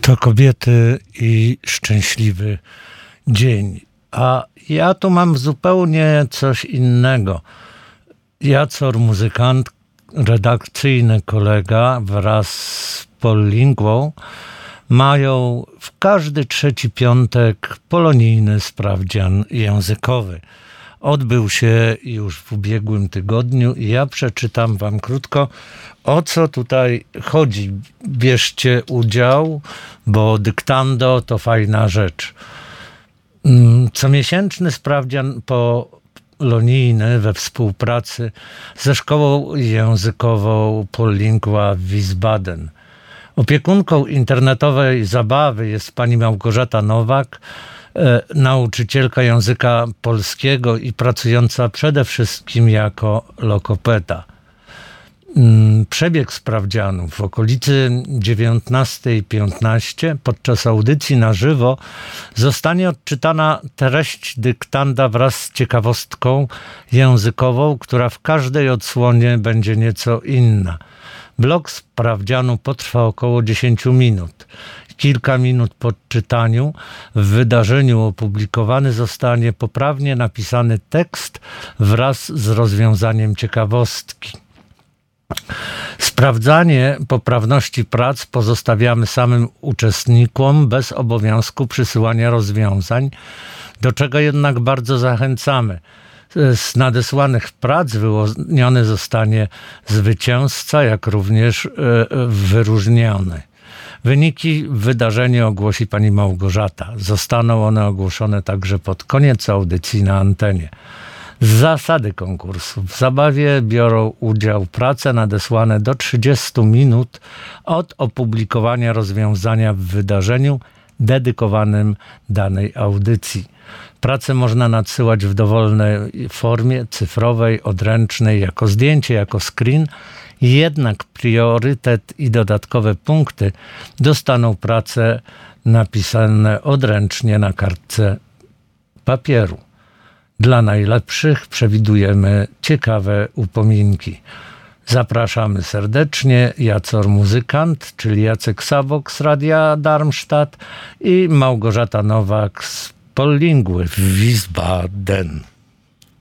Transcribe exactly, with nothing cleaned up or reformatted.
To kobiety i szczęśliwy dzień. A ja tu mam zupełnie coś innego. Jacor, muzykant, redakcyjny kolega wraz z Polingwą mają w każdy trzeci piątek polonijny sprawdzian językowy. Odbył się już w ubiegłym tygodniu i ja przeczytam wam krótko, o co tutaj chodzi. Bierzcie udział, bo dyktando to fajna rzecz. Comiesięczny sprawdzian polonijny we współpracy ze szkołą językową Polingwa w Wiesbaden. Opiekunką internetowej zabawy jest pani Małgorzata Nowak, e, nauczycielka języka polskiego i pracująca przede wszystkim jako logopeda. Przebieg sprawdzianu w okolicy dziewiętnasta piętnaście podczas audycji na żywo zostanie odczytana treść dyktanda wraz z ciekawostką językową, która w każdej odsłonie będzie nieco inna. Blok sprawdzianu potrwa około dziesięć minut. Kilka minut po czytaniu w wydarzeniu opublikowany zostanie poprawnie napisany tekst wraz z rozwiązaniem ciekawostki. Sprawdzanie poprawności prac pozostawiamy samym uczestnikom bez obowiązku przysyłania rozwiązań, do czego jednak bardzo zachęcamy. Z nadesłanych prac wyłoniony zostanie zwycięzca, jak również wyróżniony. Wyniki w wydarzeniu ogłosi pani Małgorzata. Zostaną one ogłoszone także pod koniec audycji na antenie. Zasady konkursu. W zabawie biorą udział prace nadesłane do trzydziestu minut od opublikowania rozwiązania w wydarzeniu dedykowanym danej audycji. Prace można nadsyłać w dowolnej formie, cyfrowej, odręcznej, jako zdjęcie, jako screen. Jednak priorytet i dodatkowe punkty dostaną prace napisane odręcznie na kartce papieru. Dla najlepszych przewidujemy ciekawe upominki. Zapraszamy serdecznie. Jacor, muzykant, czyli Jacek Sabok z Radia Darmstadt i Małgorzata Nowak z Polingwy w Wiesbaden.